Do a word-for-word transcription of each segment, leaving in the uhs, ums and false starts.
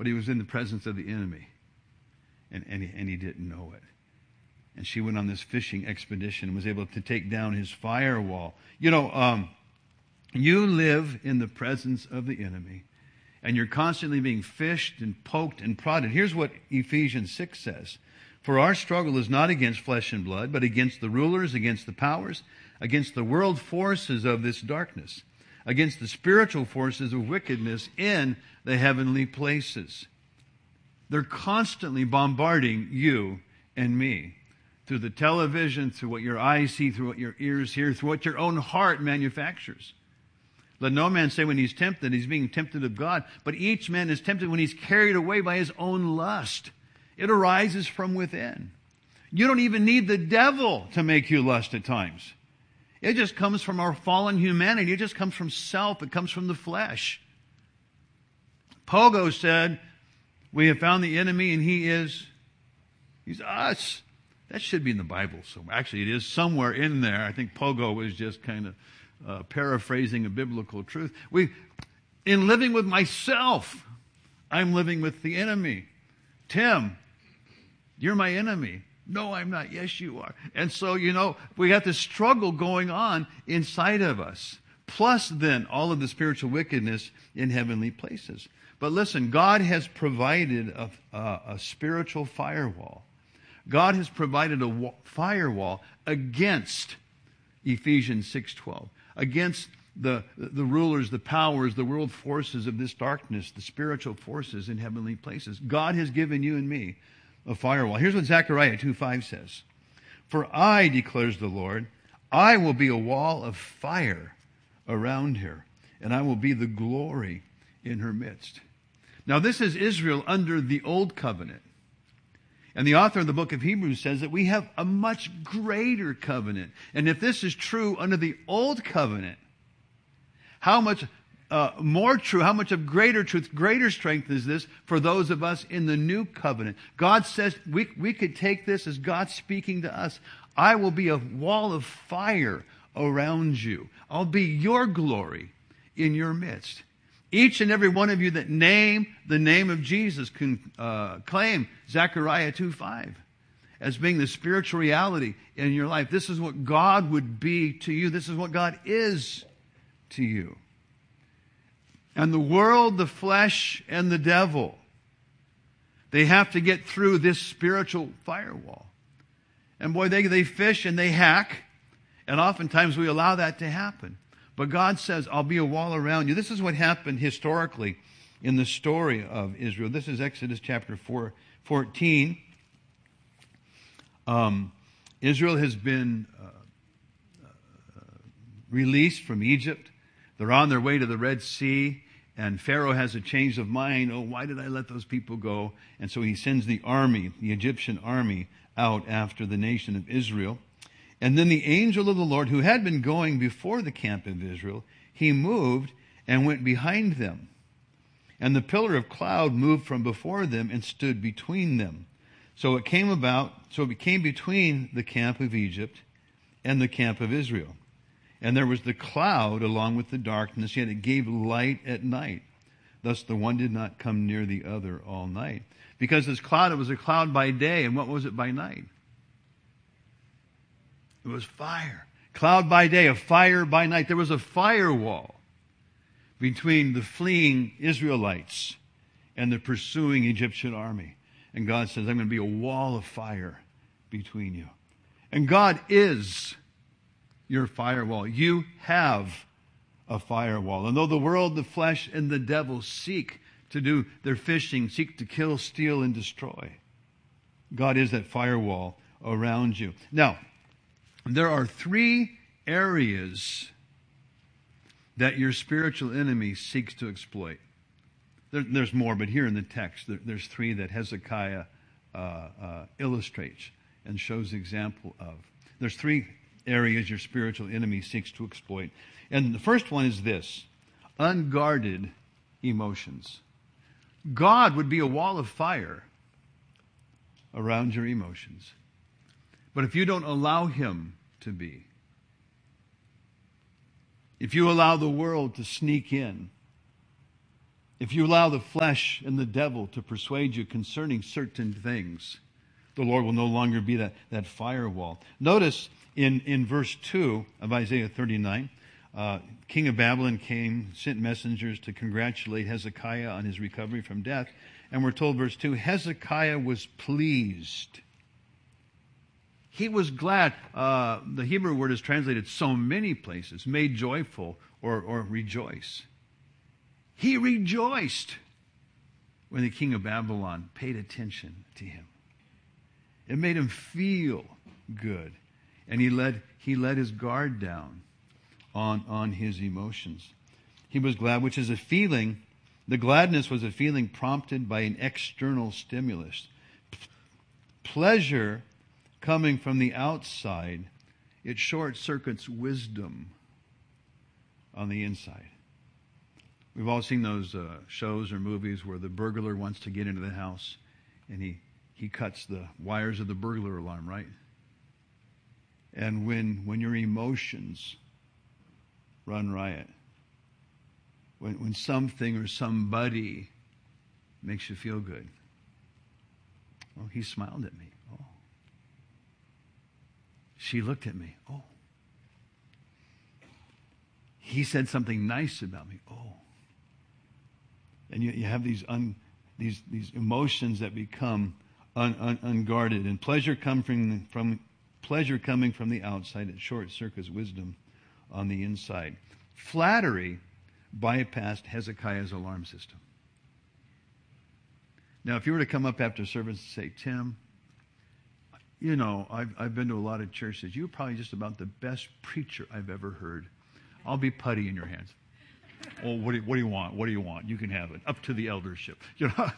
but he was in the presence of the enemy. And, and, he, and he didn't know it. And she went on this fishing expedition and was able to take down his firewall. You know, um, you live in the presence of the enemy, and you're constantly being fished and poked and prodded. Here's what Ephesians six says. For our struggle is not against flesh and blood, but against the rulers, against the powers, against the world forces of this darkness, against the spiritual forces of wickedness in the heavenly places. They're constantly bombarding you and me through the television, through what your eyes see, through what your ears hear, through what your own heart manufactures. Let no man say when he's tempted, he's being tempted of God, but each man is tempted when he's carried away by his own lust. It arises from within. You don't even need the devil to make you lust at times. It just comes from our fallen humanity. It just comes from self. It comes from the flesh. Pogo said, we have found the enemy and he is, he's us. That should be in the Bible somewhere. Actually, it is somewhere in there. I think Pogo was just kind of uh, paraphrasing a biblical truth. We, in living with myself, I'm living with the enemy. Tim, you're my enemy. No, I'm not. Yes, you are. And so, you know, we got this struggle going on inside of us. Plus, then, all of the spiritual wickedness in heavenly places. But listen, God has provided a, a, a spiritual firewall. God has provided a wa- firewall against Ephesians six twelve, against the, the rulers, the powers, the world forces of this darkness, the spiritual forces in heavenly places. God has given you and me a firewall. Here's what Zechariah two five says. For I, declares the Lord, I will be a wall of fire around her, and I will be the glory in her midst. Now, this is Israel under the old covenant. And the author of the book of Hebrews says that we have a much greater covenant. And if this is true under the old covenant, how much uh, more true, how much of greater truth, greater strength is this for those of us in the new covenant? God says we, we could take this as God speaking to us. I will be a wall of fire around you. I'll be your glory in your midst. Each and every one of you that name the name of Jesus can uh, claim Zechariah two five as being the spiritual reality in your life. This is what God would be to you. This is what God is to you. And the world, the flesh, and the devil, they have to get through this spiritual firewall. And boy, they, they fish and they hack, and oftentimes we allow that to happen. But God says, I'll be a wall around you. This is what happened historically in the story of Israel. This is Exodus chapter four, fourteen. Um, Israel has been uh, uh, released from Egypt. They're on their way to the Red Sea, and Pharaoh has a change of mind. Oh, why did I let those people go? And so he sends the army, the Egyptian army, out after the nation of Israel. And then the angel of the Lord, who had been going before the camp of Israel, he moved and went behind them. And the pillar of cloud moved from before them and stood between them. So it came about, so it came between the camp of Egypt and the camp of Israel. And there was the cloud along with the darkness, yet it gave light at night. Thus the one did not come near the other all night. Because this cloud, it was a cloud by day, and what was it by night? It was fire. Cloud by day, a fire by night. There was a firewall between the fleeing Israelites and the pursuing Egyptian army. And God says, I'm going to be a wall of fire between you. And God is your firewall. You have a firewall. And though the world, the flesh, and the devil seek to do their fishing, seek to kill, steal, and destroy, God is that firewall around you. Now, there are three areas that your spiritual enemy seeks to exploit. There, there's more, but here in the text, there, there's three that Hezekiah uh, uh, illustrates and shows example of. There's three areas your spiritual enemy seeks to exploit. And the first one is this: unguarded emotions. God would be a wall of fire around your emotions. But if you don't allow him to be, if you allow the world to sneak in if you allow the flesh and the devil to persuade you concerning certain things, the Lord will no longer be that, that firewall. Notice in, in verse two of Isaiah thirty-nine, uh, King of Babylon came, sent messengers to congratulate Hezekiah on his recovery from death. And we're told, verse two, Hezekiah was pleased. He was glad. Uh, the Hebrew word is translated so many places, made joyful or, or rejoice. He rejoiced when the king of Babylon paid attention to him. It made him feel good. And he let, he let his guard down on, on his emotions. He was glad, which is a feeling. The gladness was a feeling prompted by an external stimulus. Pleasure coming from the outside, it short circuits wisdom on the inside. We've all seen those uh, shows or movies where the burglar wants to get into the house and he, he cuts the wires of the burglar alarm, right? And when when your emotions run riot, when when something or somebody makes you feel good, oh, he smiled at me. Oh. She looked at me. Oh. He said something nice about me. Oh. And you, you have these un, these these emotions that become un, un, unguarded, and pleasure come from from pleasure coming from the outside. It short circuits wisdom on the inside. Flattery bypassed Hezekiah's alarm system. Now, if you were to come up after service and say, Tim, you know, I've, I've been to a lot of churches. You're probably just about the best preacher I've ever heard. I'll be putty in your hands. Oh, what do, you, what do you want? What do you want? You can have it. Up to the eldership. You know?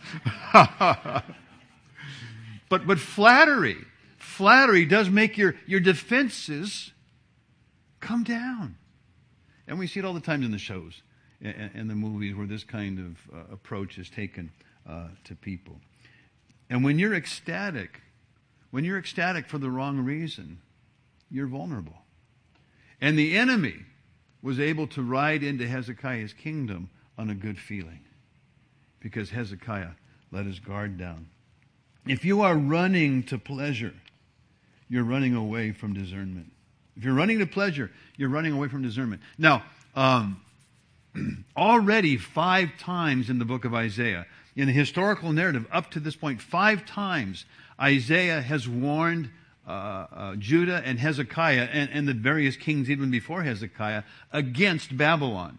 but but flattery, flattery does make your, your defenses come down. And we see it all the time in the shows and, and the movies where this kind of uh, approach is taken uh, to people. And when you're ecstatic, when you're ecstatic for the wrong reason, you're vulnerable. And the enemy was able to ride into Hezekiah's kingdom on a good feeling because Hezekiah let his guard down. If you are running to pleasure, you're running away from discernment. If you're running to pleasure, you're running away from discernment. Now, um, already five times in the book of Isaiah, in the historical narrative up to this point, five times Isaiah has warned Uh, uh, Judah and Hezekiah and, and the various kings even before Hezekiah against Babylon.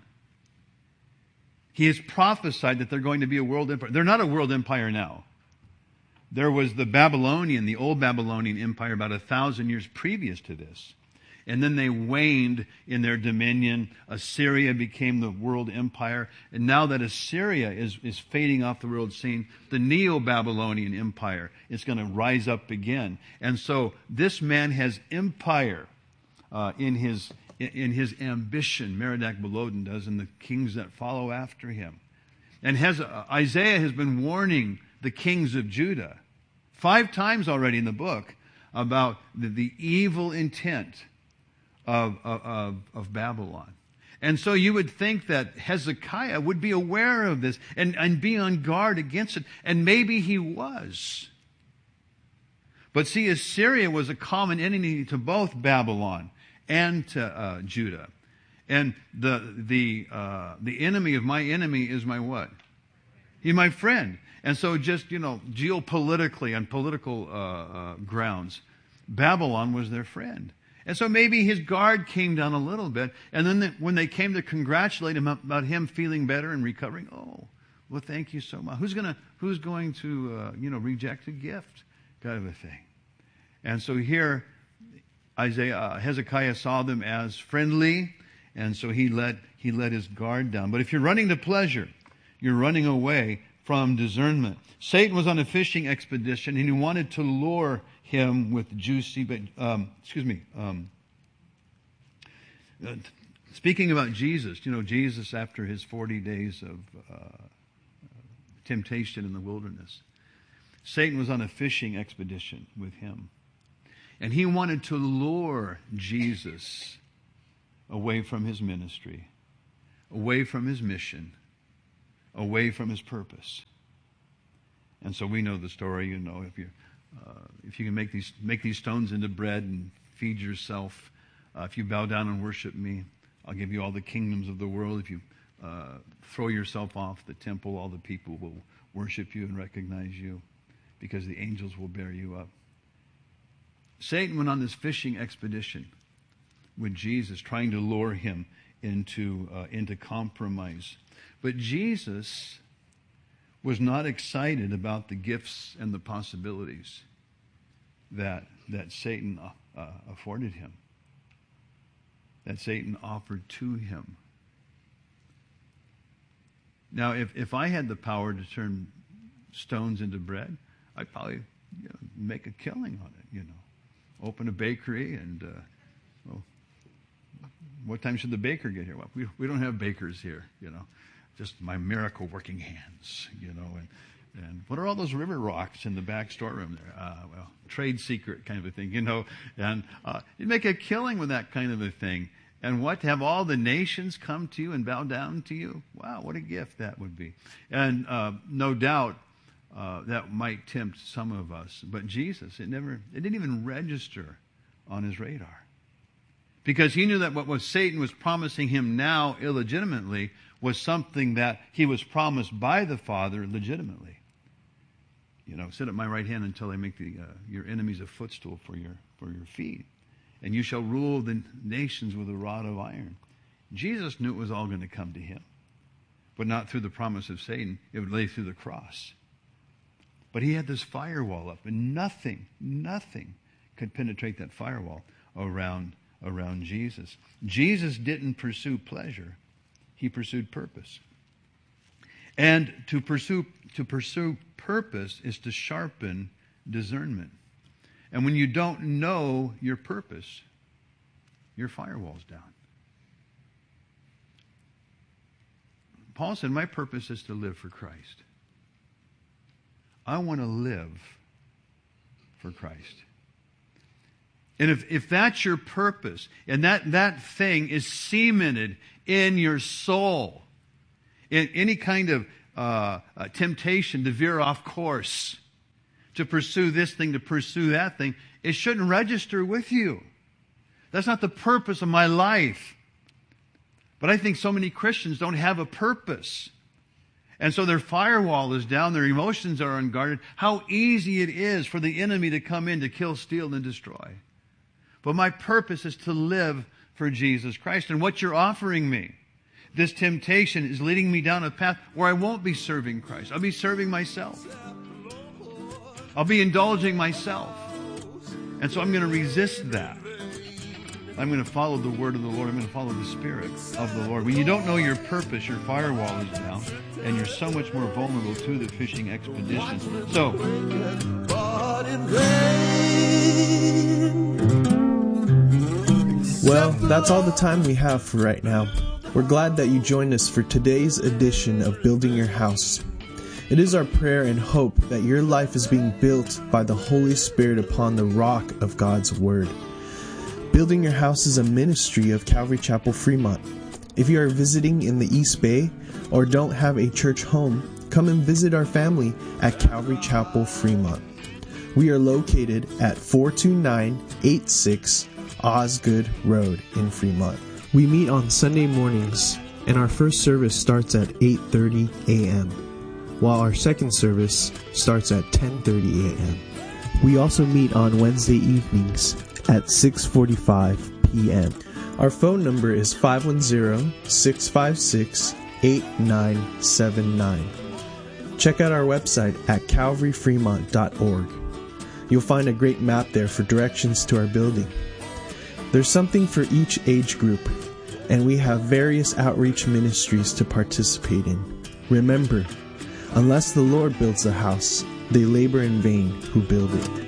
He has prophesied that they're going to be a world empire. They're not a world empire now. There was the Babylonian, the old Babylonian empire about a thousand years previous to this. And then they waned in their dominion. Assyria became the world empire. And now that Assyria is, is fading off the world scene, the Neo-Babylonian empire is going to rise up again. And so this man has empire uh, in his in his ambition. Merodach Baladan does, and the kings that follow after him. And has, uh, Isaiah has been warning the kings of Judah five times already in the book about the, the evil intent Of, of, of Babylon. And so you would think that Hezekiah would be aware of this and, and be on guard against it. And maybe he was. But see, Assyria was a common enemy to both Babylon and to uh, Judah. And the the uh, the enemy of my enemy is my what? He's my friend. And so just, you know, geopolitically, on political uh, uh, grounds, Babylon was their friend. And so maybe his guard came down a little bit. And then the, when they came to congratulate him about him feeling better and recovering, oh, well, thank you so much. Who's gonna who's going to uh, you know reject a gift, kind of a thing. And so here, Isaiah uh, Hezekiah saw them as friendly, and so he let he let his guard down. But if you're running to pleasure, you're running away from discernment. Satan was on a fishing expedition, and he wanted to lure him with juicy, but um, excuse me. Um, uh, speaking about Jesus, you know, Jesus after his forty days of uh, temptation in the wilderness, Satan was on a fishing expedition with him, and he wanted to lure Jesus away from his ministry, away from his mission, away from his purpose. And so we know the story. You know, if you uh, if you can make these make these stones into bread and feed yourself, uh, if you bow down and worship me, I'll give you all the kingdoms of the world. If you uh, throw yourself off the temple, all the people will worship you and recognize you, because the angels will bear you up. Satan went on this fishing expedition with Jesus, trying to lure him into uh, into compromise. But Jesus was not excited about the gifts and the possibilities that that Satan uh, uh, afforded him, that Satan offered to him. Now, if, if I had the power to turn stones into bread, I'd probably you know, make a killing on it, you know. Open a bakery and, uh, well, what time should the baker get here? Well, we, we don't have bakers here, you know. Just my miracle working hands, you know. And, and what are all those river rocks in the back storeroom there? Uh, well, trade secret kind of a thing, you know. And uh, you make a killing with that kind of a thing. And what, to have all the nations come to you and bow down to you? Wow, what a gift that would be. And uh, no doubt uh, that might tempt some of us. But Jesus, it never, it didn't even register on his radar. Because he knew that what was Satan was promising him now illegitimately was something that he was promised by the Father legitimately. You know, sit at my right hand until I make the, uh, your enemies a footstool for your for your feet. And you shall rule the nations with a rod of iron. Jesus knew it was all going to come to him. But not through the promise of Satan. It would lay through the cross. But he had this firewall up. And nothing, nothing could penetrate that firewall around, around Jesus. Jesus didn't pursue pleasure. He pursued purpose. And to pursue, to pursue purpose is to sharpen discernment. And when you don't know your purpose, your firewall's down. Paul said, my purpose is to live for Christ. I want to live for Christ. And if, if that's your purpose, and that, that thing is cemented in your soul, in any kind of uh, uh, temptation to veer off course, to pursue this thing, to pursue that thing, it shouldn't register with you. That's not the purpose of my life. But I think so many Christians don't have a purpose. And so their firewall is down, their emotions are unguarded. How easy it is for the enemy to come in to kill, steal, and destroy. But my purpose is to live for Jesus Christ. And what you're offering me, this temptation, is leading me down a path where I won't be serving Christ. I'll be serving myself. I'll be indulging myself. And so I'm going to resist that. I'm going to follow the word of the Lord. I'm going to follow the Spirit of the Lord. When you don't know your purpose, your firewall is down, and you're so much more vulnerable to the fishing expedition. So, well, that's all the time we have for right now. We're glad that you joined us for today's edition of Building Your House. It is our prayer and hope that your life is being built by the Holy Spirit upon the rock of God's Word. Building Your House is a ministry of Calvary Chapel Fremont. If you are visiting in the East Bay or don't have a church home, come and visit our family at Calvary Chapel Fremont. We are located at four two nine eight six Osgood Road in Fremont. We meet on Sunday mornings, and our first service starts at eight thirty a.m., while our second service starts at ten thirty a.m. We also meet on Wednesday evenings at six forty-five p.m. Our phone number is five one zero, six five six, eight nine seven nine. Check out our website at calvary fremont dot org. You'll find a great map there for directions to our building. There's something for each age group, and we have various outreach ministries to participate in. Remember, unless the Lord builds a house, they labor in vain who build it.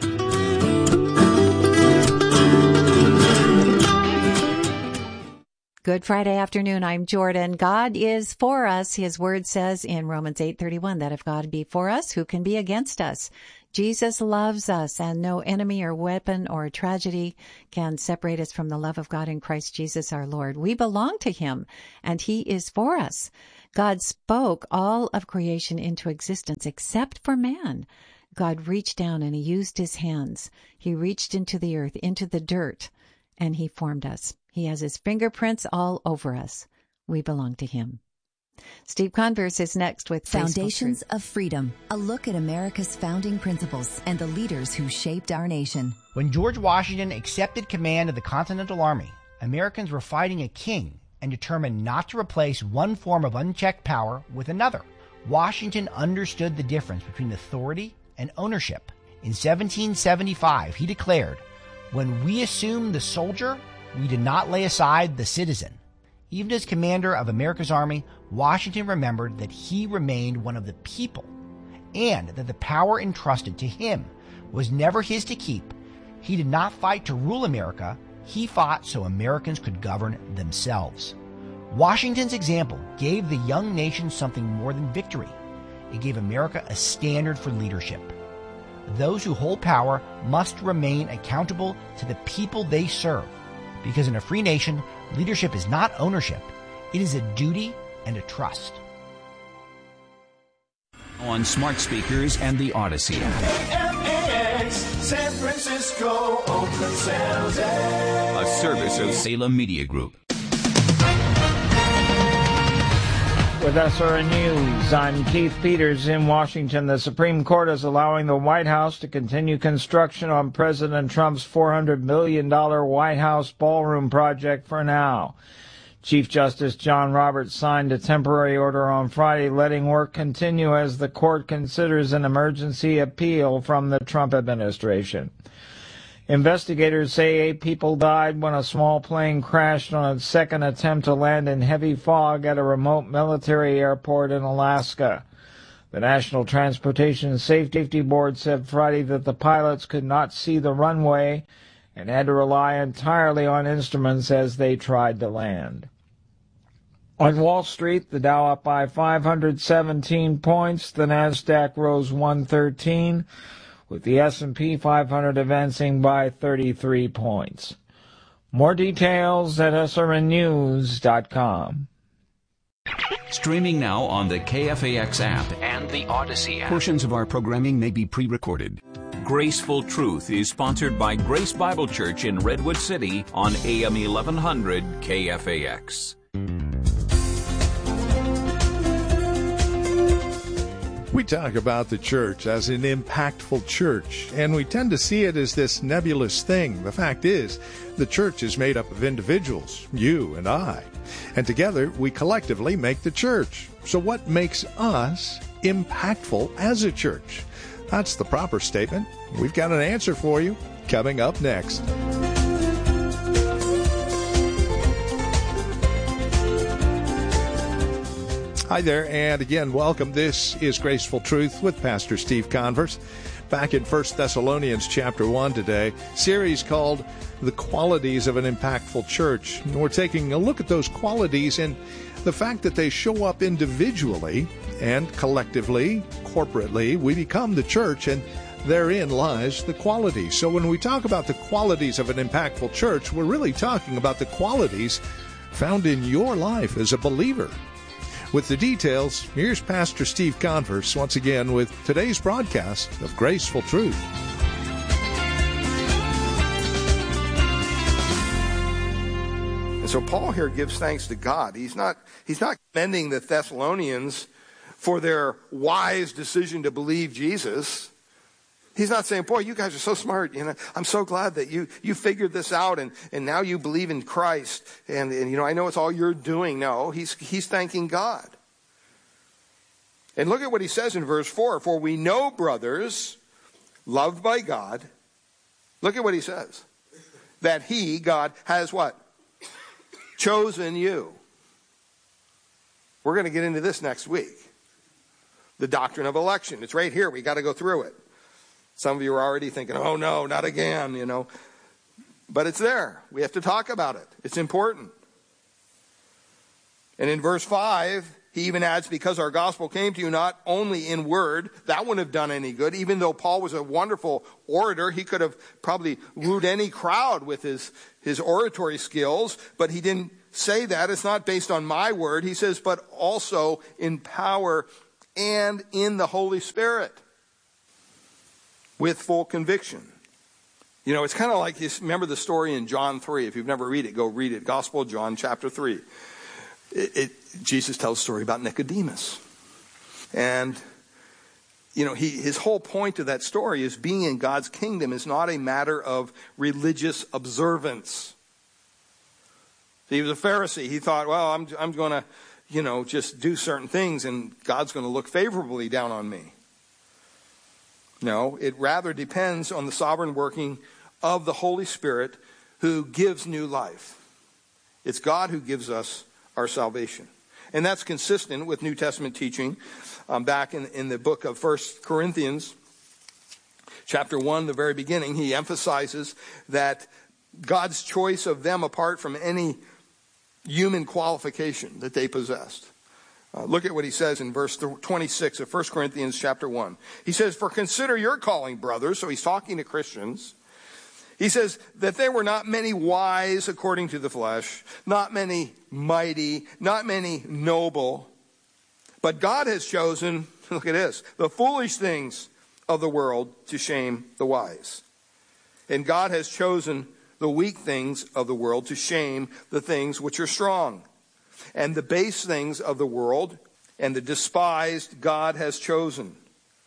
Good Friday afternoon. I'm Jordan. God is for us. His word says in Romans eight thirty-one that if God be for us, who can be against us? Jesus loves us, and no enemy or weapon or tragedy can separate us from the love of God in Christ Jesus our Lord. We belong to Him, and He is for us. God spoke all of creation into existence except for man. God reached down and he used his hands. He reached into the earth, into the dirt, and he formed us. He has his fingerprints all over us. We belong to him. Steve Converse is next with Foundations of Freedom, a look at America's founding principles and the leaders who shaped our nation. When George Washington accepted command of the Continental Army, Americans were fighting a king and determined not to replace one form of unchecked power with another. Washington understood the difference between authority and ownership. In seventeen seventy-five, he declared, "When we assume the soldier, we did not lay aside the citizen." Even as commander of America's army, Washington remembered that he remained one of the people, and that the power entrusted to him was never his to keep. He did not fight to rule America. He fought so Americans could govern themselves. Washington's example gave the young nation something more than victory. It gave America a standard for leadership. Those who hold power must remain accountable to the people they serve, because in a free nation, leadership is not ownership. It is a duty and a trust. On smart speakers and the Odyssey app. A M A X, San Francisco, Oakland, San Jose. A service of Salem Media Group. With S R N News, I'm Keith Peters in Washington. The Supreme Court is allowing the White House to continue construction on President Trump's four hundred million dollars White House ballroom project for now. Chief Justice John Roberts signed a temporary order on Friday letting work continue as the court considers an emergency appeal from the Trump administration. Investigators say eight people died when a small plane crashed on its second attempt to land in heavy fog at a remote military airport in Alaska. The National Transportation Safety Board said Friday that the pilots could not see the runway and had to rely entirely on instruments as they tried to land. On Wall Street, the Dow up by five hundred seventeen points, the Nasdaq rose one thirteen, with the S and P five hundred advancing by thirty-three points. More details at S R N news dot com. Streaming now on the K F A X app and the Odyssey app. Portions of our programming may be pre-recorded. Graceful Truth is sponsored by Grace Bible Church in Redwood City on A M eleven hundred K F A X. We talk about the church as an impactful church, and we tend to see it as this nebulous thing. The fact is, the church is made up of individuals, you and I, and together we collectively make the church. So what makes us impactful as a church? That's the proper statement. We've got an answer for you coming up next. Hi there, and again, welcome. This is Graceful Truth with Pastor Steve Converse. Back in First Thessalonians chapter one today, series called The Qualities of an Impactful Church. And we're taking a look at those qualities and the fact that they show up individually and collectively, corporately. We become the church, and therein lies the quality. So when we talk about the qualities of an impactful church, we're really talking about the qualities found in your life as a believer. With the details, here's Pastor Steve Converse once again with today's broadcast of Graceful Truth. And so Paul here gives thanks to God. He's not, he's not commending the Thessalonians for their wise decision to believe Jesus. He's not saying, boy, you guys are so smart. You know, I'm so glad that you, you figured this out and, and now you believe in Christ. And, and, you know, I know it's all you're doing. No, he's, he's thanking God. And look at what he says in verse four. For we know, brothers, loved by God. Look at what he says. That he, God, has what? Chosen you. We're going to get into this next week. The doctrine of election. It's right here. We got to go through it. Some of you are already thinking, oh no, not again, you know. But it's there. We have to talk about it. It's important. And in verse five, he even adds, because our gospel came to you not only in word, that wouldn't have done any good. Even though Paul was a wonderful orator, he could have probably wooed any crowd with his, his oratory skills, but he didn't say that, it's not based on my word. He says, but also in power and in the Holy Spirit with full conviction. You know, it's kind of like, you remember the story in John three. If you've never read it, go read it. Gospel of John, chapter three. It, it, Jesus tells a story about Nicodemus. And, you know, he, his whole point of that story is being in God's kingdom is not a matter of religious observance. He was a Pharisee. He thought, well, I'm, I'm going to, you know, just do certain things and God's going to look favorably down on me. No, it rather depends on the sovereign working of the Holy Spirit who gives new life. It's God who gives us our salvation. And that's consistent with New Testament teaching. Um, back in, in the book of First Corinthians, chapter one, the very beginning, he emphasizes that God's choice of them apart from any human qualification that they possessed. Uh, look at what he says in verse twenty-six of First Corinthians chapter one. He says, for consider your calling, brothers. So he's talking to Christians. He says that there were not many wise according to the flesh, not many mighty, not many noble. But God has chosen, look at this, the foolish things of the world to shame the wise. And God has chosen the weak things of the world to shame the things which are strong. And the base things of the world and the despised God has chosen.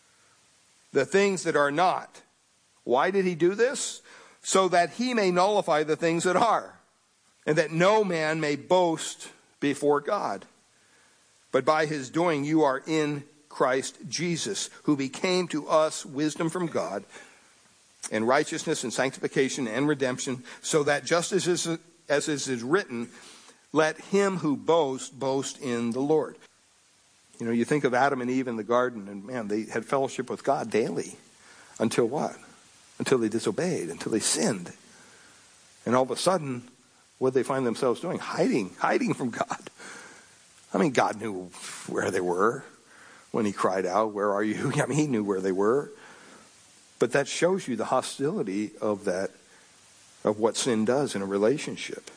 The things that are not. Why did he do this? So that he may nullify the things that are, and that no man may boast before God. But by his doing you are in Christ Jesus, who became to us wisdom from God, and righteousness and sanctification and redemption, so that just as is, as is written, let him who boasts boast in the Lord. You know, you think of Adam and Eve in the garden, and man, they had fellowship with God daily. Until what? Until they disobeyed, until they sinned. And all of a sudden, what did they find themselves doing? Hiding, hiding from God. I mean, God knew where they were when he cried out, where are you? I mean, he knew where they were. But that shows you the hostility of that, of what sin does in a relationship.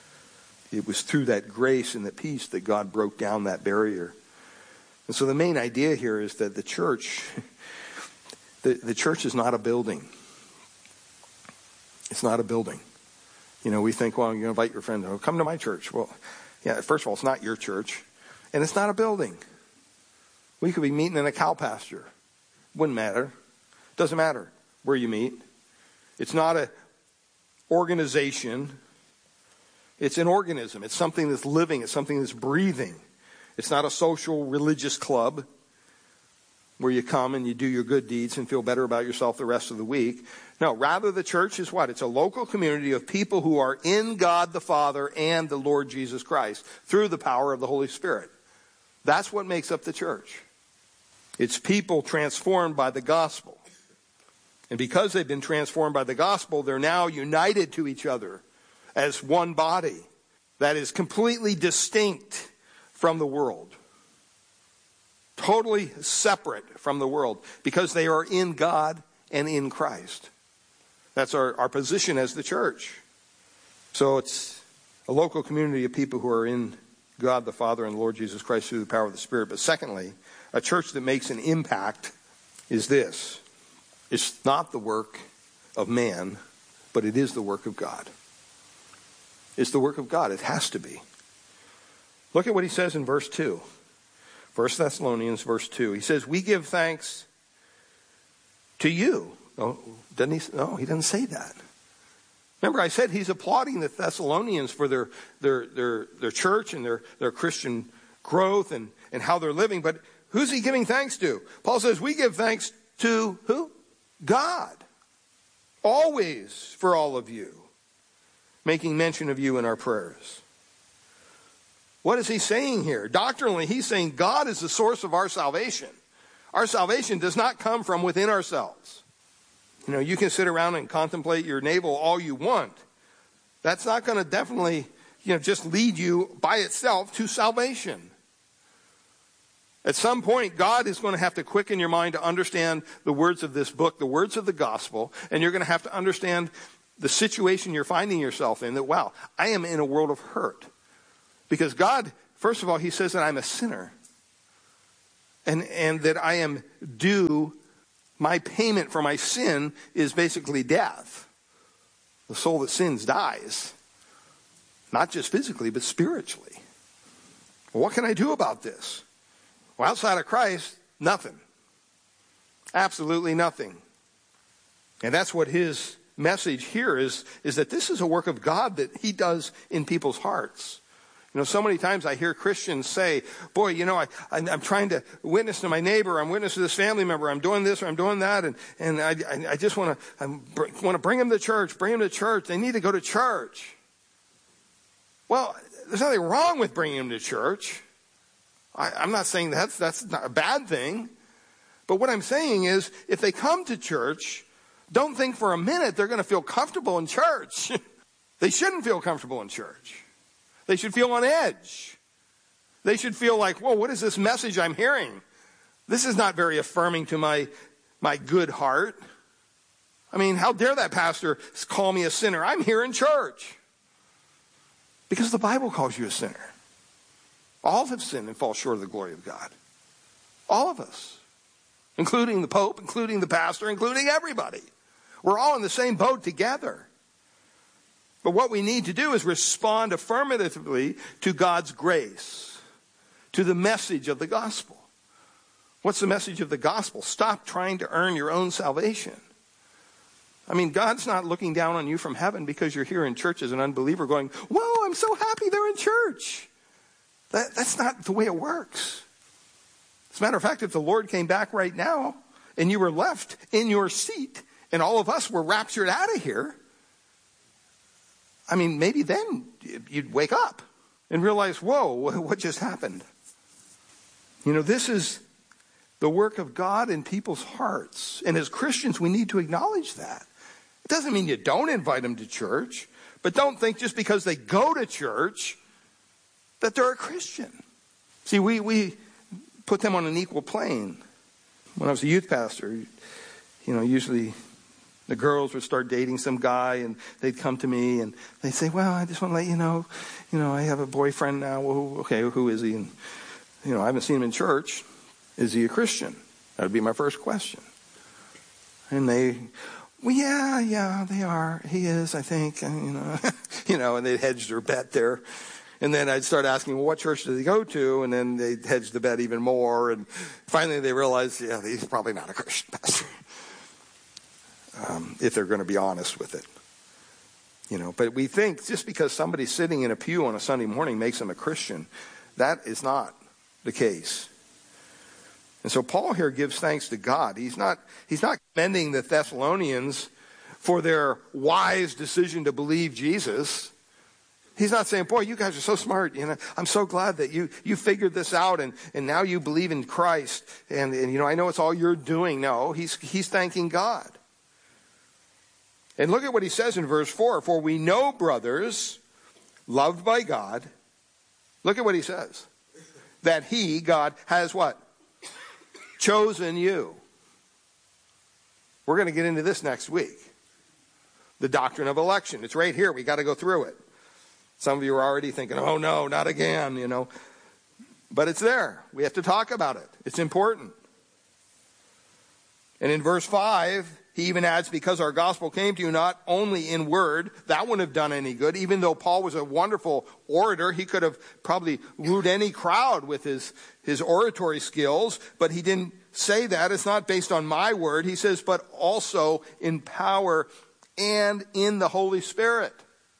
It was through that grace and the peace that God broke down that barrier. And so the main idea here is that the church, the, the church is not a building. It's not a building. You know, we think, well, you invite your friends, oh, come to my church. Well, yeah, first of all, it's not your church. And it's not a building. We could be meeting in a cow pasture. Wouldn't matter. Doesn't matter where you meet. It's not an organization. It's an organism. It's something that's living. It's something that's breathing. It's not a social religious club where you come and you do your good deeds and feel better about yourself the rest of the week. No, rather the church is what? It's a local community of people who are in God the Father and the Lord Jesus Christ through the power of the Holy Spirit. That's what makes up the church. It's people transformed by the gospel. And because they've been transformed by the gospel, they're now united to each other as one body that is completely distinct from the world. Totally separate from the world because they are in God and in Christ. That's our, our position as the church. So it's a local community of people who are in God the Father and the Lord Jesus Christ through the power of the Spirit. But secondly, a church that makes an impact is this. It's not the work of man, but it is the work of God. It's the work of God. It has to be. Look at what he says in verse two. First Thessalonians, verse two. He says, we give thanks to you. Oh, doesn't he? No, he doesn't say that. Remember, I said he's applauding the Thessalonians for their their their, their church and their, their Christian growth and, and how they're living. But who's he giving thanks to? Paul says, we give thanks to who? God. Always for all of you. Making mention of you in our prayers. What is he saying here? Doctrinally, he's saying God is the source of our salvation. Our salvation does not come from within ourselves. You know, you can sit around and contemplate your navel all you want. That's not going to definitely, you know, just lead you by itself to salvation. At some point, God is going to have to quicken your mind to understand the words of this book, the words of the gospel, and you're going to have to understand the situation you're finding yourself in, that, wow, I am in a world of hurt. Because God, first of all, he says that I'm a sinner. And, and that I am due, my payment for my sin is basically death. The soul that sins dies. Not just physically, but spiritually. Well, what can I do about this? Well, outside of Christ, nothing. Absolutely nothing. And that's what his message here is, is that this is a work of God that he does in people's hearts. You know, so many times I hear Christians say, boy, you know, I, I, I'm trying to witness to my neighbor, I'm witness to this family member, I'm doing this or I'm doing that, and, and I, I just want to I want to bring them to church, bring them to church. They need to go to church. Well, there's nothing wrong with bringing them to church. I, I'm not saying that's, that's not a bad thing. But what I'm saying is, if they come to church, don't think for a minute they're going to feel comfortable in church. They shouldn't feel comfortable in church. They should feel on edge. They should feel like, whoa, what is this message I'm hearing? This is not very affirming to my, my good heart. I mean, how dare that pastor call me a sinner? I'm here in church. Because the Bible calls you a sinner. All have sinned and fall short of the glory of God. All of us. Including the Pope, including the pastor, including everybody. We're all in the same boat together. But what we need to do is respond affirmatively to God's grace, to the message of the gospel. What's the message of the gospel? Stop trying to earn your own salvation. I mean, God's not looking down on you from heaven because you're here in church as an unbeliever going, whoa, I'm so happy they're in church. That, that's not the way it works. As a matter of fact, if the Lord came back right now and you were left in your seat and all of us were raptured out of here, I mean, maybe then you'd wake up and realize, whoa, what just happened? You know, this is the work of God in people's hearts. And as Christians, we need to acknowledge that. It doesn't mean you don't invite them to church, but don't think just because they go to church that they're a Christian. See, we, we put them on an equal plane. When I was a youth pastor, you know, usually the girls would start dating some guy and they'd come to me and they'd say, well, I just want to let you know, you know, I have a boyfriend now. Well, okay, who is he? And, you know, I haven't seen him in church. Is he a Christian? That would be my first question. And they, well, yeah, yeah, they are. He is, I think, and, you know, you know, and they'd hedge their bet there. And then I'd start asking, well, what church does he go to? And then they'd hedge the bet even more. And finally they realized, yeah, he's probably not a Christian pastor. Um, if they're going to be honest with it. You know, but we think just because somebody's sitting in a pew on a Sunday morning makes them a Christian. That is not the case. And so Paul here gives thanks to God. He's not, he's not commending the Thessalonians for their wise decision to believe Jesus. He's not saying, boy, you guys are so smart. You know, I'm so glad that you, you figured this out and, and now you believe in Christ. And, and, you know, I know it's all you're doing. No, he's, he's thanking God. And look at what he says in verse four. For we know, brothers, loved by God. Look at what he says. That he, God, has what? Chosen you. We're going to get into this next week. The doctrine of election. It's right here. We got to go through it. Some of you are already thinking, oh no, not again, you know. But it's there. We have to talk about it. It's important. And in verse five, he even adds, because our gospel came to you not only in word, that wouldn't have done any good. Even though Paul was a wonderful orator, he could have probably wooed any crowd with his, his oratory skills, but he didn't say that. It's not based on my word. He says, but also in power and in the Holy Spirit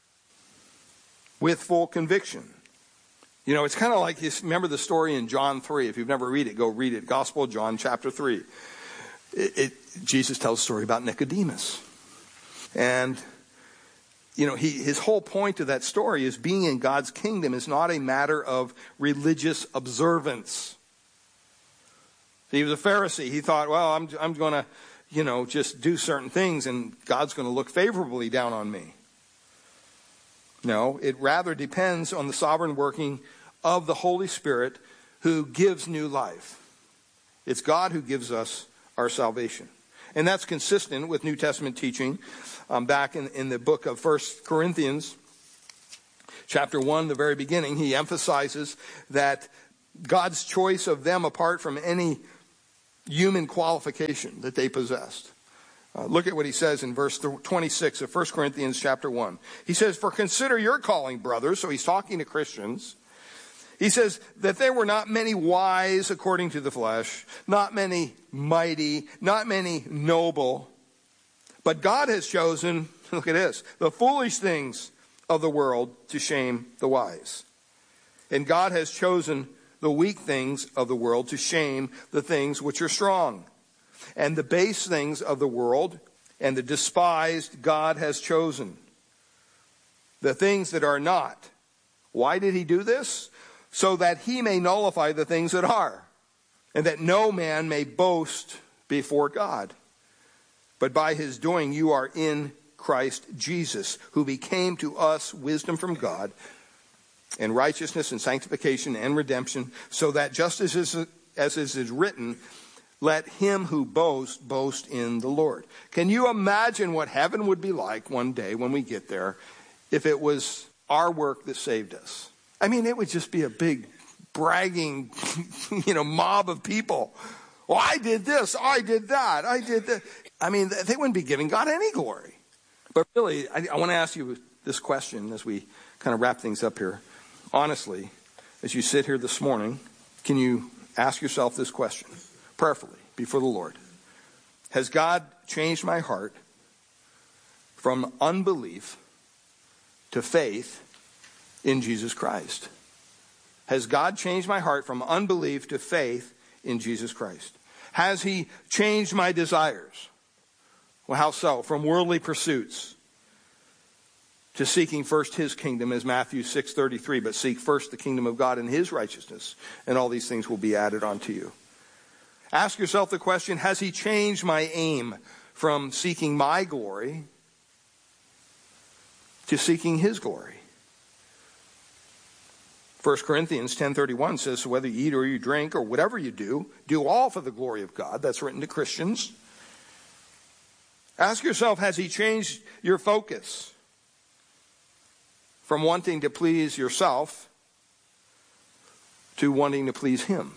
with full conviction. You know, it's kind of like, you remember the story in John three. If you've never read it, go read it. Gospel of John, chapter three. It, it, Jesus tells a story about Nicodemus. And, you know, he, his whole point of that story is being in God's kingdom is not a matter of religious observance. He was a Pharisee. He thought, well, I'm, I'm going to, you know, just do certain things and God's going to look favorably down on me. No, it rather depends on the sovereign working of the Holy Spirit who gives new life. It's God who gives us our salvation. And that's consistent with New Testament teaching um, back in, in the book of First Corinthians Chapter one, the very beginning, he emphasizes that God's choice of them apart from any human qualification that they possessed. Uh, look at what he says in verse twenty-six of First Corinthians chapter one. He says, "For consider your calling, brothers." So he's talking to Christians. He says that there were not many wise according to the flesh, not many mighty, not many noble. But God has chosen, look at this, the foolish things of the world to shame the wise. And God has chosen the weak things of the world to shame the things which are strong. And the base things of the world and the despised God has chosen. The things that are not. Why did he do this? So that he may nullify the things that are, and that no man may boast before God. But by his doing you are in Christ Jesus, who became to us wisdom from God, and righteousness and sanctification and redemption, so that just as is, as is written, let him who boasts boast in the Lord. Can you imagine what heaven would be like one day when we get there if it was our work that saved us? I mean, it would just be a big bragging, you know, mob of people. Well, I did this, I did that, I did that. I mean, they wouldn't be giving God any glory. But really, I, I want to ask you this question as we kind of wrap things up here. Honestly, as you sit here this morning, can you ask yourself this question, prayerfully, before the Lord? Has God changed my heart from unbelief to faith in Jesus Christ? Has God changed my heart from unbelief to faith in Jesus Christ? Has he changed my desires? Well, how so? From worldly pursuits to seeking first his kingdom, as Matthew six thirty-three, but seek first the kingdom of God and his righteousness, and all these things will be added unto you. Ask yourself the question, has he changed my aim from seeking my glory to seeking his glory? First Corinthians ten thirty-one says, so whether you eat or you drink or whatever you do, do all for the glory of God. That's written to Christians. Ask yourself, has he changed your focus from wanting to please yourself to wanting to please him?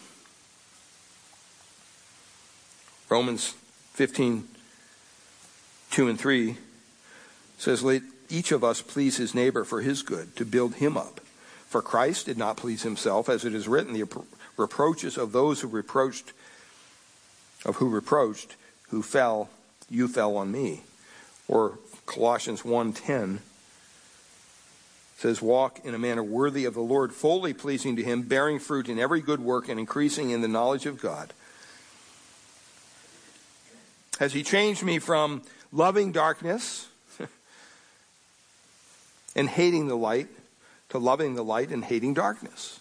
Romans fifteen, two and three says, let each of us please his neighbor for his good, to build him up. For Christ did not please himself, as it is written, the reproaches of those who reproached, of who reproached, who fell, you fell on me. Or Colossians one ten says, walk in a manner worthy of the Lord, fully pleasing to him, bearing fruit in every good work and increasing in the knowledge of God. Has he changed me from loving darkness and hating the light to loving the light and hating darkness?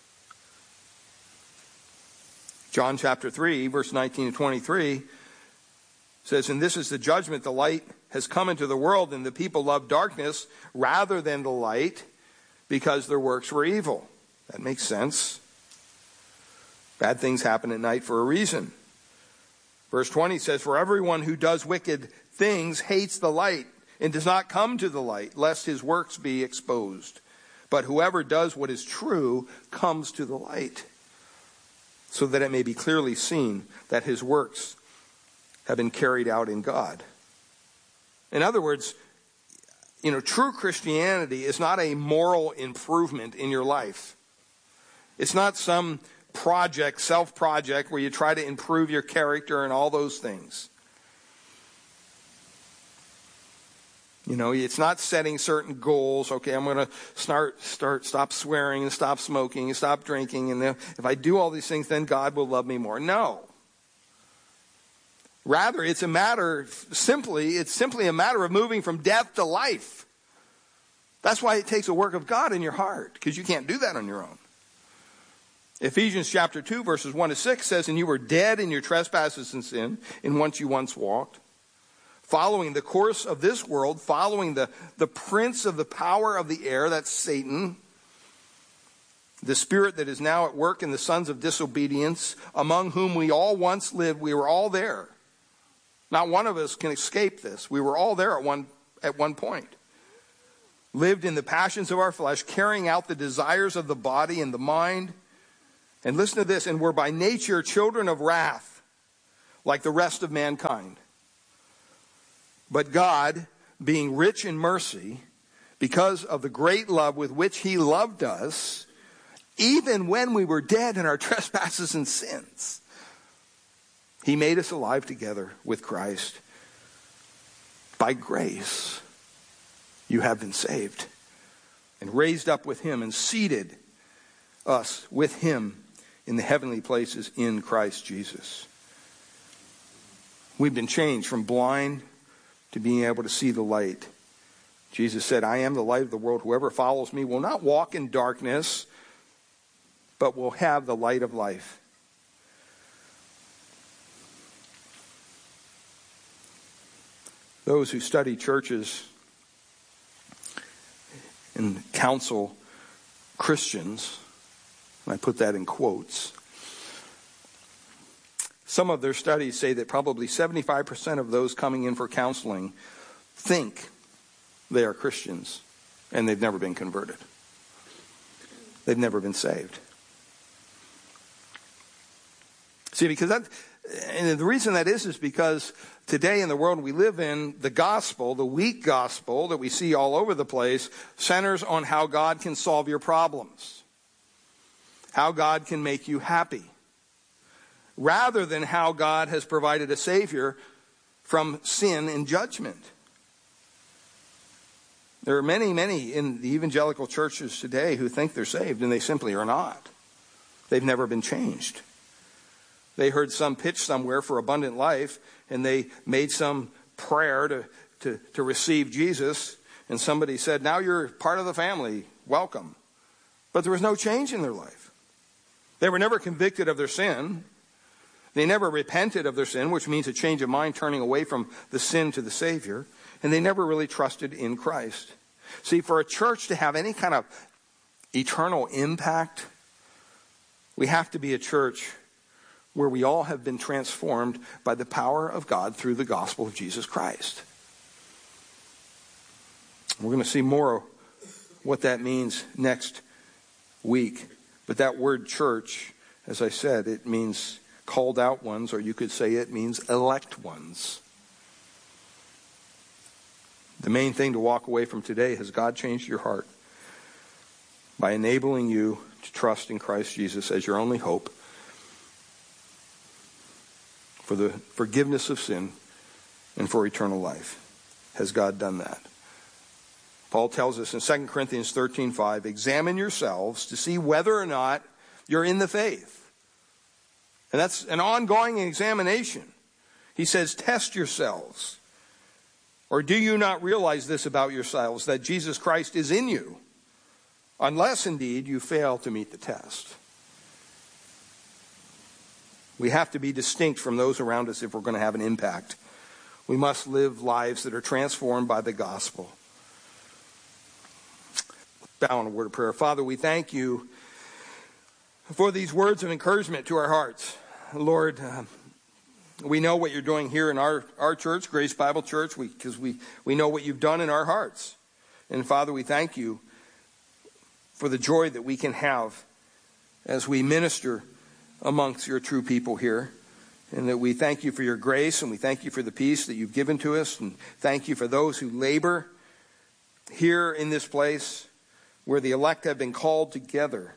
John chapter three, verse nineteen and twenty-three says, and this is the judgment, the light has come into the world, and the people love darkness rather than the light, because their works were evil. That makes sense. Bad things happen at night for a reason. Verse twenty says, for everyone who does wicked things hates the light and does not come to the light, lest his works be exposed. But whoever does what is true comes to the light, so that it may be clearly seen that his works have been carried out in God. In other words, you know, true Christianity is not a moral improvement in your life. It's not some project, self-project, where you try to improve your character and all those things. You know, it's not setting certain goals. Okay, I'm going to start, start, stop swearing and stop smoking and stop drinking. And if I do all these things, then God will love me more. No. Rather, it's a matter, simply, it's simply a matter of moving from death to life. That's why it takes a work of God in your heart, because you can't do that on your own. Ephesians chapter two, verses one to six says, and you were dead in your trespasses and sin, in which you once walked, following the course of this world, following the, the prince of the power of the air, that's Satan, the spirit that is now at work in the sons of disobedience, among whom we all once lived. We were all there. Not one of us can escape this. We were all there at one, at one point. lived in the passions of our flesh, carrying out the desires of the body and the mind. And listen to this, and were by nature children of wrath, like the rest of mankind. But God, being rich in mercy, because of the great love with which he loved us, even when we were dead in our trespasses and sins, he made us alive together with Christ. By grace, you have been saved, and raised up with him, and seated us with him in the heavenly places in Christ Jesus. We've been changed from blind to being able to see the light. Jesus said, I am the light of the world. Whoever follows me will not walk in darkness, but will have the light of life. Those who study churches and counsel Christians, and I put that in quotes, some of their studies say that probably seventy-five percent of those coming in for counseling think they are Christians, and they've never been converted. They've never been saved. See, because that, and the reason that is, is because today in the world we live in, the gospel, the weak gospel that we see all over the place, centers on how God can solve your problems, how God can make you happy, rather than how God has provided a Savior from sin and judgment. There are many, many in the evangelical churches today who think they're saved, and they simply are not. They've never been changed. They heard some pitch somewhere for abundant life, and they made some prayer to, to, to receive Jesus, and somebody said, now you're part of the family, welcome. But there was no change in their life. They were never convicted of their sin. They never repented of their sin, which means a change of mind, turning away from the sin to the Savior. And they never really trusted in Christ. See, for a church to have any kind of eternal impact, we have to be a church where we all have been transformed by the power of God through the gospel of Jesus Christ. We're going to see more what that means next week. But that word church, as I said, it means called out ones, or you could say it means elect ones. The main thing to walk away from today, has God changed your heart by enabling you to trust in Christ Jesus as your only hope for the forgiveness of sin and for eternal life? Has God done that? Paul tells us in Second Corinthians thirteen five, examine yourselves to see whether or not you're in the faith. And that's an ongoing examination. He says, test yourselves. Or do you not realize this about yourselves, that Jesus Christ is in you, unless indeed you fail to meet the test? We have to be distinct from those around us if we're going to have an impact. We must live lives that are transformed by the gospel. Bow in a word of prayer. Father, we thank you for these words of encouragement to our hearts. Lord, uh, we know what you're doing here in our, our church, Grace Bible Church, because we, we, we know what you've done in our hearts. And Father, we thank you for the joy that we can have as we minister amongst your true people here. And that we thank you for your grace, and we thank you for the peace that you've given to us. And thank you for those who labor here in this place where the elect have been called together.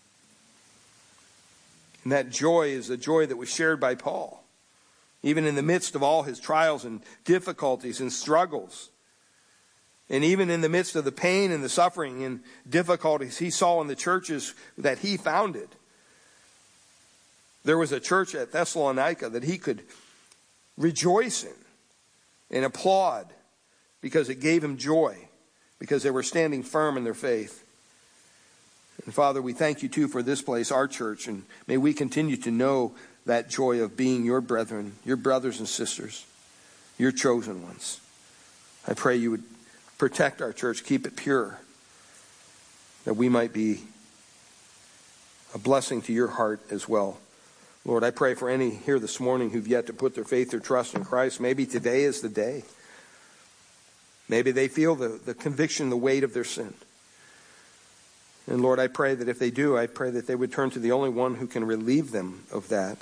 And that joy is the joy that was shared by Paul. Even in the midst of all his trials and difficulties and struggles. And even in the midst of the pain and the suffering and difficulties he saw in the churches that he founded. There was a church at Thessalonica that he could rejoice in and applaud because it gave him joy. Because they were standing firm in their faith. And Father, we thank you too for this place, our church, and may we continue to know that joy of being your brethren, your brothers and sisters, your chosen ones. I pray you would protect our church, keep it pure, that we might be a blessing to your heart as well. Lord, I pray for any here this morning who've yet to put their faith or trust in Christ. Maybe today is the day. Maybe they feel the, the conviction, the weight of their sin. And Lord, I pray that if they do, I pray that they would turn to the only one who can relieve them of that.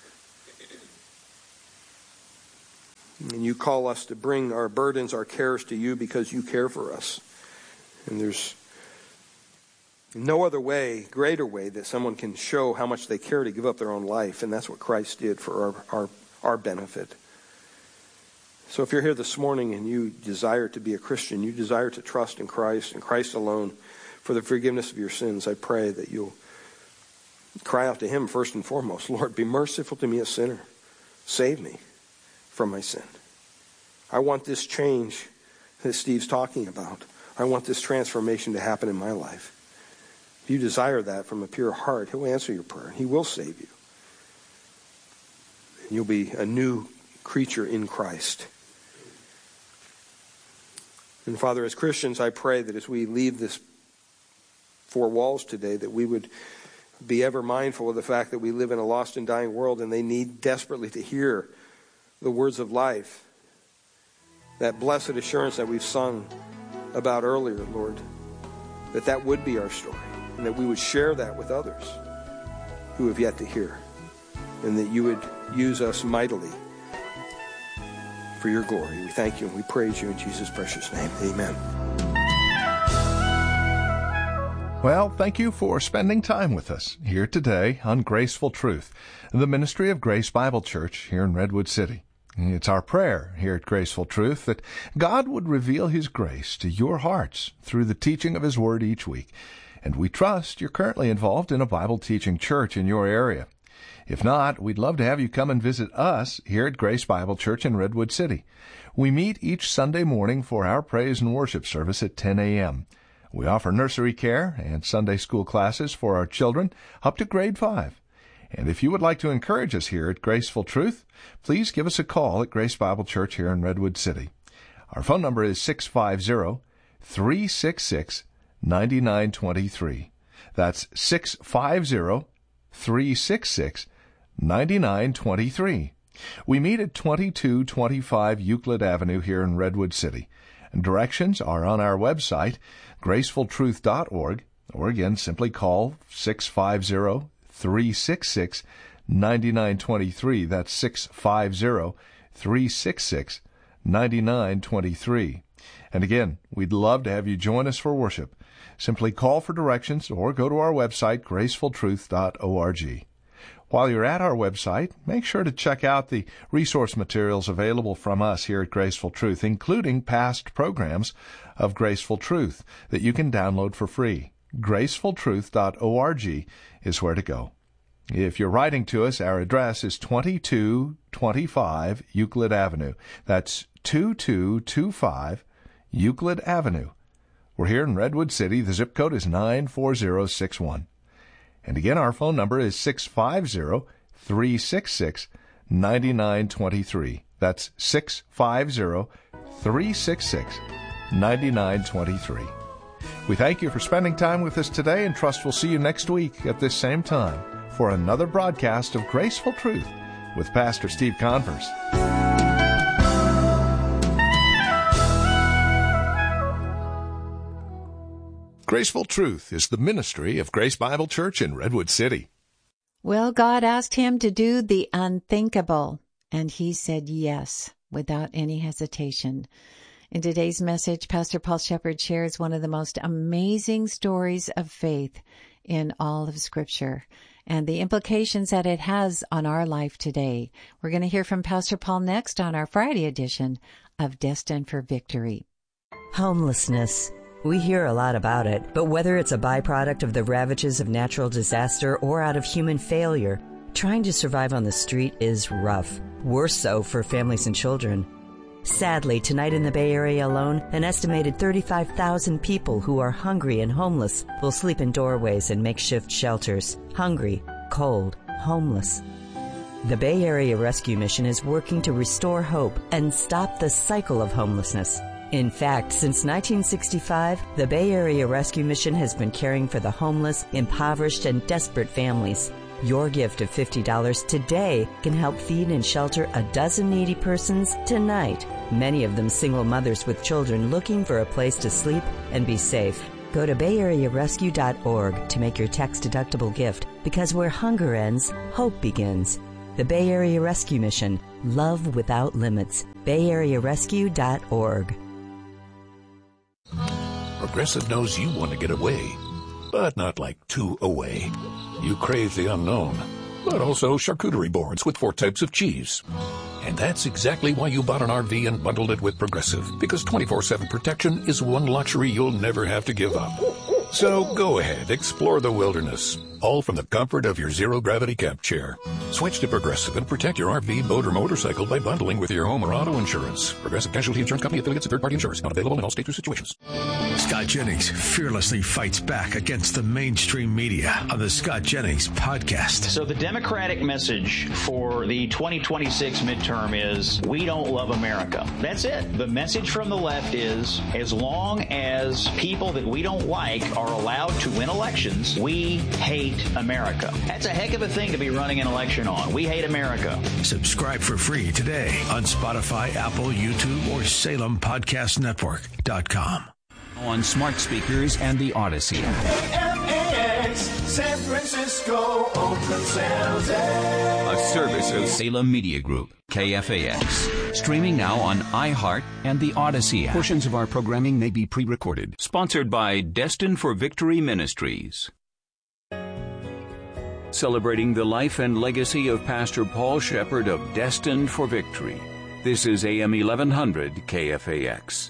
And you call us to bring our burdens, our cares to you because you care for us. And there's no other way, greater way, that someone can show how much they care to give up their own life. And that's what Christ did for our, our, our benefit. So if you're here this morning and you desire to be a Christian, you desire to trust in Christ and Christ alone for the forgiveness of your sins, I pray that you'll cry out to him first and foremost. Lord, be merciful to me, a sinner. Save me from my sin. I want this change that Steve's talking about. I want this transformation to happen in my life. If you desire that from a pure heart, he'll answer your prayer. He will save you. And you'll be a new creature in Christ. And Father, as Christians, I pray that as we leave this four walls today, that we would be ever mindful of the fact that we live in a lost and dying world, and they need desperately to hear the words of life, that blessed assurance that we've sung about earlier, Lord, that that would be our story, and that we would share that with others who have yet to hear, and that you would use us mightily for your glory. We thank you and we praise you in Jesus' precious name. Amen. Well, thank you for spending time with us here today on Graceful Truth, the ministry of Grace Bible Church here in Redwood City. It's our prayer here at Graceful Truth that God would reveal his grace to your hearts through the teaching of his word each week. And we trust you're currently involved in a Bible teaching church in your area. If not, we'd love to have you come and visit us here at Grace Bible Church in Redwood City. We meet each Sunday morning for our praise and worship service at ten a.m. We offer nursery care and Sunday school classes for our children up to grade five. And if you would like to encourage us here at Graceful Truth, please give us a call at Grace Bible Church here in Redwood City. Our phone number is six five zero, three six six, nine nine two three. That's six five zero, three six six, nine nine two three. We meet at twenty-two twenty-five Euclid Avenue here in Redwood City. And directions are on our website, graceful truth dot org, or again, simply call six five zero, three six six, nine nine two three. That's six five zero, three six six, nine nine two three. And again, we'd love to have you join us for worship. Simply call for directions or go to our website, graceful truth dot org. While you're at our website, make sure to check out the resource materials available from us here at Graceful Truth, including past programs of Graceful Truth that you can download for free. graceful truth dot org is where to go. If you're writing to us, our address is twenty-two twenty-five Euclid Avenue. That's twenty-two twenty-five Euclid Avenue. We're here in Redwood City. The zip code is nine four zero six one. And again, our phone number is six five zero, three six six, nine nine two three. That's six five zero, three six six, nine nine two three. We thank you for spending time with us today and trust we'll see you next week at this same time for another broadcast of Graceful Truth with Pastor Steve Converse. Graceful Truth is the ministry of Grace Bible Church in Redwood City. Well, God asked him to do the unthinkable, and he said yes without any hesitation. In today's message, Pastor Paul Shepherd shares one of the most amazing stories of faith in all of Scripture and the implications that it has on our life today. We're going to hear from Pastor Paul next on our Friday edition of Destined for Victory. Homelessness. We hear a lot about it, but whether it's a byproduct of the ravages of natural disaster or out of human failure, trying to survive on the street is rough, worse so for families and children. Sadly, tonight in the Bay Area alone, an estimated thirty-five thousand people who are hungry and homeless will sleep in doorways and makeshift shelters, hungry, cold, homeless. The Bay Area Rescue Mission is working to restore hope and stop the cycle of homelessness. In fact, since nineteen sixty-five, the Bay Area Rescue Mission has been caring for the homeless, impoverished, and desperate families. Your gift of fifty dollars today can help feed and shelter a dozen needy persons tonight, many of them single mothers with children looking for a place to sleep and be safe. Go to bay area rescue dot org to make your tax-deductible gift, because where hunger ends, hope begins. The Bay Area Rescue Mission. Love without limits. bay area rescue dot org. Progressive knows you want to get away, but not like too away. You crave the unknown, but also charcuterie boards with four types of cheese. And that's exactly why you bought an R V and bundled it with Progressive, because twenty-four seven protection is one luxury you'll never have to give up. So go ahead, explore the wilderness, all from the comfort of your zero-gravity camp chair. Switch to Progressive and protect your R V, boat, or motorcycle by bundling with your home or auto insurance. Progressive Casualty Insurance Company affiliates and third-party insurers. Not available in all states or situations. Scott Jennings fearlessly fights back against the mainstream media on the Scott Jennings Podcast. So the Democratic message for the twenty twenty-six midterm is, we don't love America. That's it. The message from the left is, as long as people that we don't like are allowed to win elections, we hate America. That's a heck of a thing to be running an election on. We hate America. Subscribe for free today on Spotify, Apple, YouTube, or Salem Podcast Network dot com. On smart speakers and the Odyssey app. K F A X, San Francisco, Oakland, San Jose. A service of Salem Media Group, K F A X. Streaming now on iHeart and the Odyssey app. Portions of our programming may be pre-recorded. Sponsored by Destined for Victory Ministries. Celebrating the life and legacy of Pastor Paul Shepherd of Destined for Victory. This is A M eleven hundred K F A X.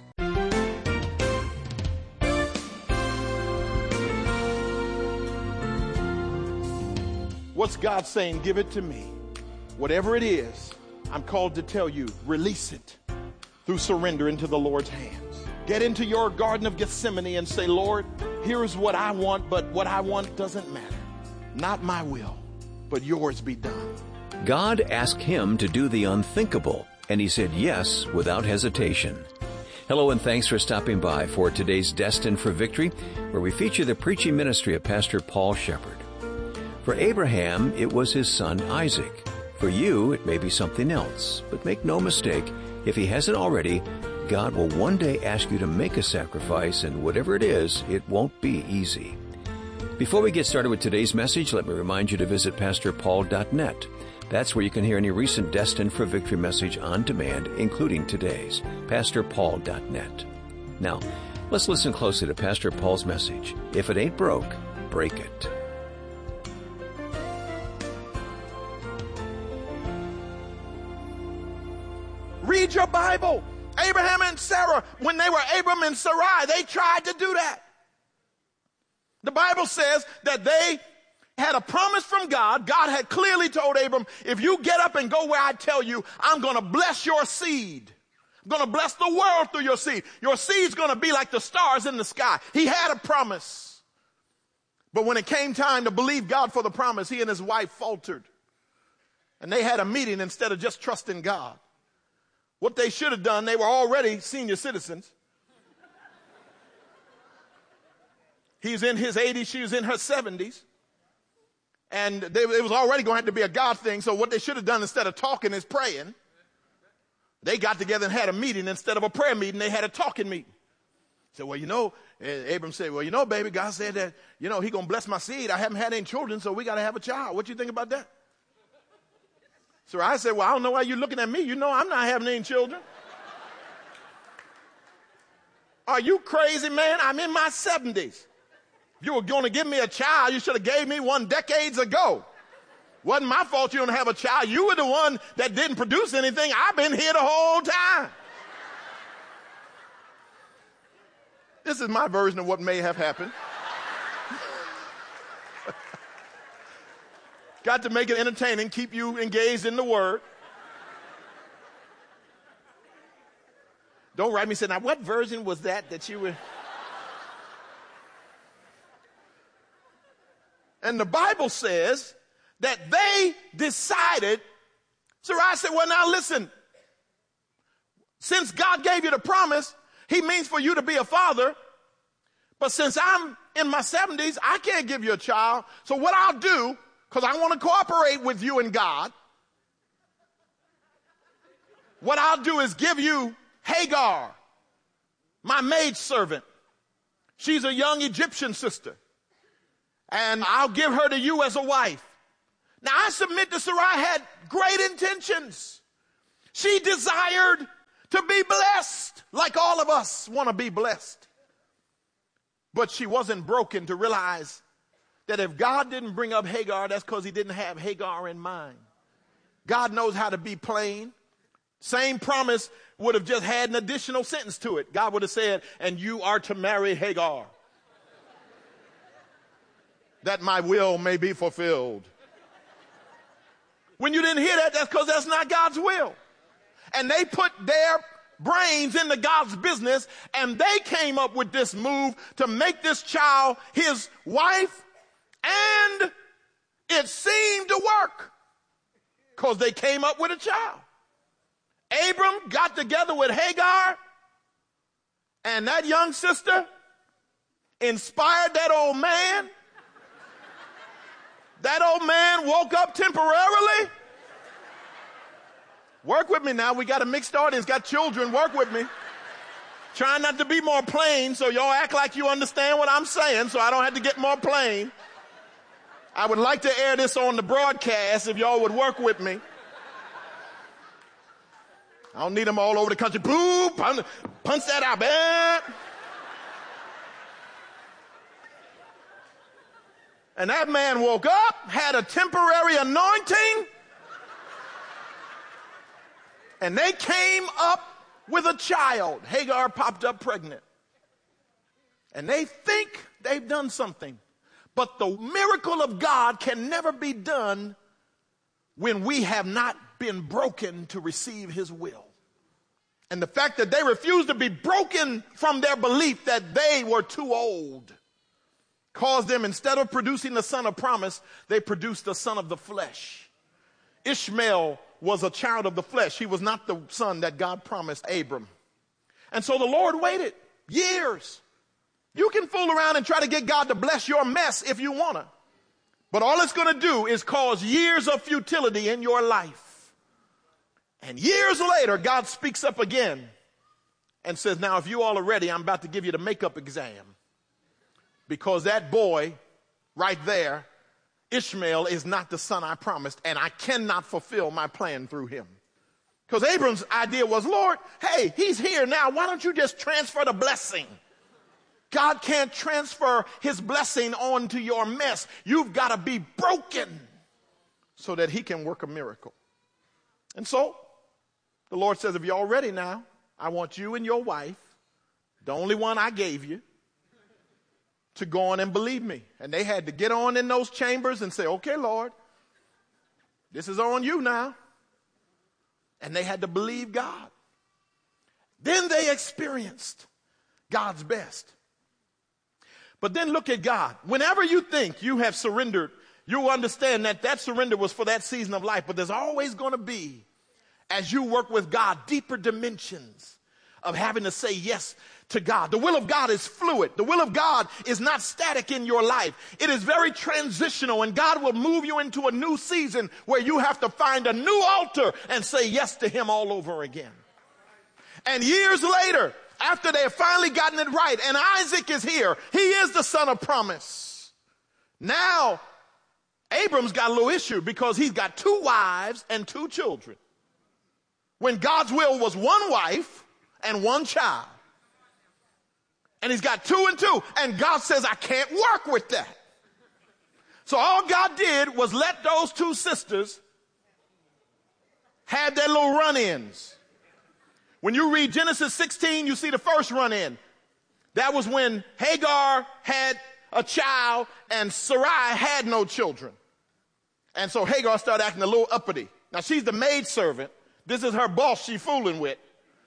What's God saying? Give it to me. Whatever it is, I'm called to tell you, release it through surrender into the Lord's hands. Get into your Garden of Gethsemane and say, Lord, here's what I want, but what I want doesn't matter. Not my will, but yours be done. God asked him to do the unthinkable, and he said yes without hesitation. Hello, and thanks for stopping by for today's Destined for Victory, where we feature the preaching ministry of Pastor Paul Shepherd. For Abraham, it was his son Isaac. For you, it may be something else. But make no mistake, if he hasn't already, God will one day ask you to make a sacrifice, and whatever it is, it won't be easy. Before we get started with today's message, let me remind you to visit pastor paul dot net. That's where you can hear any recent Destined for Victory message on demand, including today's, pastor paul dot net. Now, let's listen closely to Pastor Paul's message. If it ain't broke, break it. Read your Bible. Abraham and Sarah, when they were Abram and Sarai, they tried to do that. The Bible says that they had a promise from God. God had clearly told Abram, if you get up and go where I tell you, I'm going to bless your seed. I'm going to bless the world through your seed. Your seed's going to be like the stars in the sky. He had a promise. But when it came time to believe God for the promise, he and his wife faltered. And they had a meeting instead of just trusting God. What they should have done, they were already senior citizens. He's in his eighties, she was in her seventies. And they, it was already going to have to be a God thing. So what they should have done instead of talking is praying. They got together and had a meeting. Instead of a prayer meeting, they had a talking meeting. So, well, you know, Abram said, well, you know, baby, God said that, you know, he going to bless my seed. I haven't had any children, so we got to have a child. What you think about that? So I said, well, I don't know why you're looking at me. You know I'm not having any children. Are you crazy, man? I'm in my seventies. If you were going to give me a child, you should have gave me one decades ago. Wasn't my fault you don't have a child. You were the one that didn't produce anything. I've been here the whole time. This is my version of what may have happened. Got to make it entertaining, keep you engaged in the Word. Don't write me saying, now what version was that that you were... And the Bible says that they decided, Sarai said, well, now listen, since God gave you the promise, he means for you to be a father, but since I'm in my seventies, I can't give you a child. So what I'll do, because I want to cooperate with you and God, what I'll do is give you Hagar, my maidservant. She's a young Egyptian sister. And I'll give her to you as a wife. Now, I submit that Sarai had great intentions. She desired to be blessed, like all of us want to be blessed. But she wasn't broken to realize that if God didn't bring up Hagar, that's because he didn't have Hagar in mind. God knows how to be plain. Same promise would have just had an additional sentence to it. God would have said, and you are to marry Hagar, that my will may be fulfilled. When you didn't hear that, that's because that's not God's will. And they put their brains into God's business, and they came up with this move to make this child his wife, and it seemed to work because they came up with a child. Abram got together with Hagar, and that young sister inspired that old man. That old man woke up temporarily. Work with me now. We got a mixed audience, got children. Work with me. Trying not to be more plain, so y'all act like you understand what I'm saying, so I don't have to get more plain. I would like to air this on the broadcast if y'all would work with me. I don't need them all over the country. Boo! Punch, punch that out, man. And that man woke up, had a temporary anointing, and they came up with a child. Hagar popped up pregnant. And they think they've done something. But the miracle of God can never be done when we have not been broken to receive his will. And the fact that they refused to be broken from their belief that they were too old caused them, instead of producing the son of promise, they produced the son of the flesh. Ishmael was a child of the flesh. He was not the son that God promised Abram. And so the Lord waited years. You can fool around and try to get God to bless your mess if you want to. But all it's going to do is cause years of futility in your life. And years later, God speaks up again and says, now, if you all are ready, I'm about to give you the makeup exam. Because that boy right there, Ishmael, is not the son I promised, and I cannot fulfill my plan through him. Because Abram's idea was, Lord, hey, he's here now. Why don't you just transfer the blessing? God can't transfer his blessing onto your mess. You've got to be broken so that he can work a miracle. And so the Lord says, if you're all ready now, I want you and your wife, the only one I gave you, to go on and believe me. And they had to get on in those chambers and say, okay, Lord, this is on you now. And they had to believe God. Then they experienced God's best. But then look at God. Whenever you think you have surrendered, you'll understand that that surrender was for that season of life. But there's always going to be, as you work with God, deeper dimensions of having to say yes to God. The will of God is fluid. The will of God is not static in your life. It is very transitional, and God will move you into a new season where you have to find a new altar and say yes to him all over again. And years later, after they have finally gotten it right, and Isaac is here, he is the son of promise. Now, Abram's got a little issue because he's got two wives and two children. When God's will was one wife and one child. And he's got two and two. And God says, I can't work with that. So all God did was let those two sisters have their little run-ins. When you read Genesis sixteen, you see the first run-in. That was when Hagar had a child and Sarai had no children. And so Hagar started acting a little uppity. Now she's the maidservant. This is her boss she's fooling with.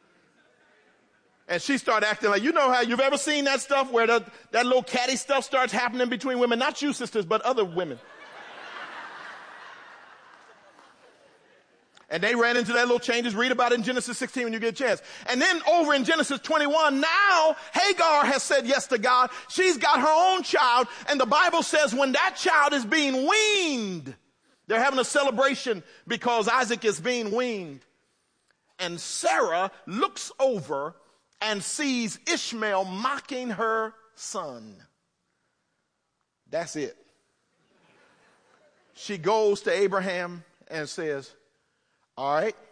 And she started acting like, you know how you've ever seen that stuff where the, that little catty stuff starts happening between women? Not you sisters, but other women. And they ran into their little changes. Read about it in Genesis sixteen when you get a chance. And then over in Genesis twenty-one, now Hagar has said yes to God. She's got her own child. And the Bible says when that child is being weaned, they're having a celebration because Isaac is being weaned. And Sarah looks over and sees Ishmael mocking her son. That's it. She goes to Abraham and says, all right,